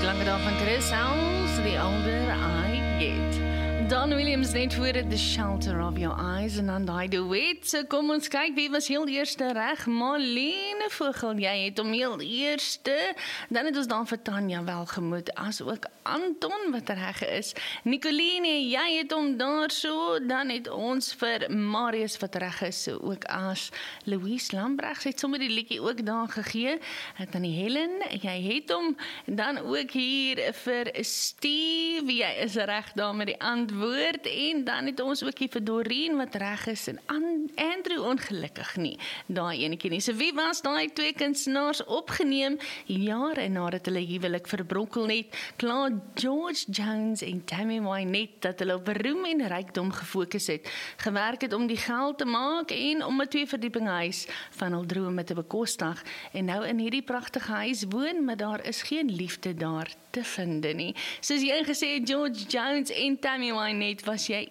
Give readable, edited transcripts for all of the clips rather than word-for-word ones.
lange dag van Chris House, The Older I Get. Don Williams net voor The Shelter of Your Eyes en dan die duet. So kom ons kyk, wie was heel eerste reg? Marlene Vogel, jy het om heel eerste. Dan het ons dan vir Tanya Welgemoed, as ook Anton wat reg is. Nicoline, jy het om daar so. Dan het ons vir Marius wat reg is, so ook as Louise Lambrecht, sy het sommer die liedjie ook daar gegee. En dan die Helen, jy het om. Dan ook hier vir Steve, jy is reg daar met die antwoord. En dan het ons ook hier vir Doreen wat reg is en Andrew ongelukkig nie. Daai enetjie nie. So wie was daai twee kunstenaars opgeneem jare nadat hulle huwelik verbrokkel het? Klaar George Jones en Tammy Wynette dat hulle op roem en rykdom gefokus het. Gewerk het om die geld te maak en om 'n 2-verdieping huis van hul drome te bekostig. En nou in hierdie pragtige huis woon, maar daar is geen liefde daar te vind nie. Soos jy gesê het, George Jones en Tammy Wynette, was jy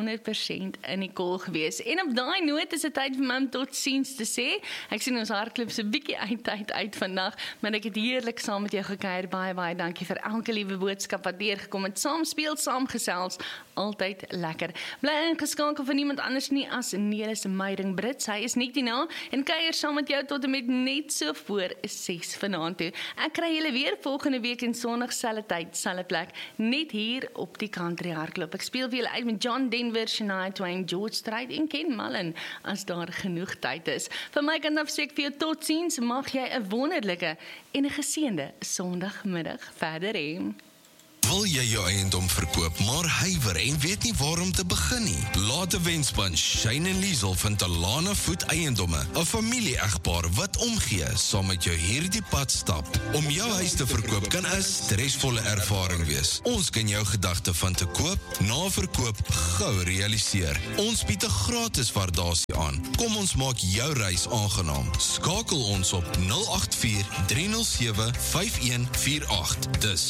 100% in die kol gewees. En op daai noot is dit tyd vir my om totsiens te sê. Ek sien ons hardloop so 'n bietjie uit vandag, maar ek het heerlik saam met jou gekuier. Baie dankie vir elke liewe boodskap wat deurgekom het. Saam speel, saam gesels, altyd lekker. Bly ingeskakel vir niemand anders nie as Nelis Meyring Brits. Hy is net hierna en kuier saam met jou tot en met net so voor 6 vanaand toe. Ek kry julle weer volgende week in Sondag, selfde tyd, selfde plek, net hier op die Country Hardloop. Ek speel vir julle uit met John Denver, Shania Twain, George Strait en Ken Mullen, as daar genoeg tyd is. Van my kant af sê ek vir jou totsiens, mag jy 'n wonderlike en 'n geseënde Sondagmiddag verder hê. Wil jy jou eiendom verkoop, maar huiwer en weet nie waar om te begin nie? Laat 'n wenspan Shane en Liesel van Talana Voet Eiendomme, 'n familie-egpaar wat omgee, saam met jou hierdie pad stap. Om jou huis te verkoop kan 'n stresvolle ervaring wees. Ons kan jou gedagte van te koop, na verkoop gou realiseer. Ons bied 'n gratis waardasie aan. Kom ons maak jou reis aangenaam. Skakel ons op 084-307-5148. Dis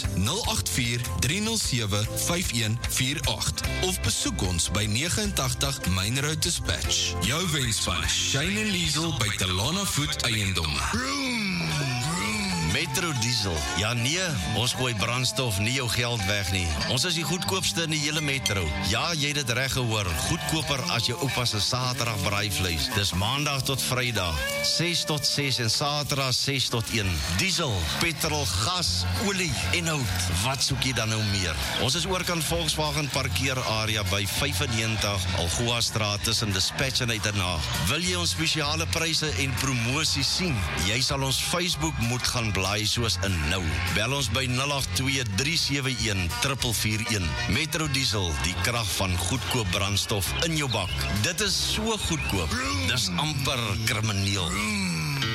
084-307-5148 of besoek ons by 89 Main Road Dispatch. Jou wenspan Shane en Liesel by Talana Voet Eiendomme. Metro Diesel. Ja nee, ons gooi brandstof nie jou geld weg nie. Ons is die goedkoopste in die hele metro. Ja, jy het dit reg gehoor. Goedkoper as jou oupa se Saterdag braaivleis. Dis Maandag tot Vrydag, 6 tot 6 en Saterdag 6 tot 1. Diesel, petrol, gas, olie en hout. Wat soek jy dan nou meer? Ons is oorkant Volkswagen parkeerarea by 95 Algoa Straat tussen Dispatch en Uiternaag. Wil jy ons spesiale pryse en promosies sien? Jy sal ons Facebook moet gaan blaai soos in nou. Bel ons by 082-371-441. Metro Diesel, die krag van goedkoop brandstof in jou bak. Dit is so goedkoop. Dis amper krimineel.